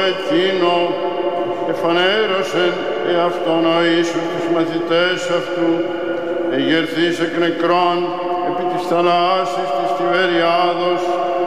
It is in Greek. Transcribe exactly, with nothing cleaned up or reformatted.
εκείνο εφανέρωσεν εαυτόν ο Ιησούς τους μαθητές αυτού, εγερθείς εκ νεκρών επί της θαλάσσης της Τιβεριάδος,